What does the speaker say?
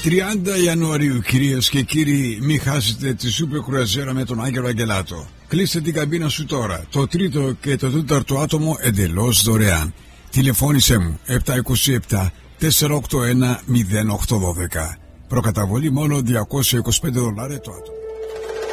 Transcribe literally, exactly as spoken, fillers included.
τριάντα Ιανουαρίου, κυρίες και κύριοι, μην χάσετε τη Σούπερ Κρουαζέρα με τον Άγγελο Αγγελάτο. Κλείστε την καμπίνα σου τώρα. Το τρίτο και το τέταρτο άτομο εντελώς δωρεάν. Τηλεφώνησέ μου επτά δύο επτά τέσσερα οκτώ ένα μηδέν οκτώ ένα δύο. Προκαταβολή μόνο διακόσια είκοσι πέντε δολάρια το άτομο.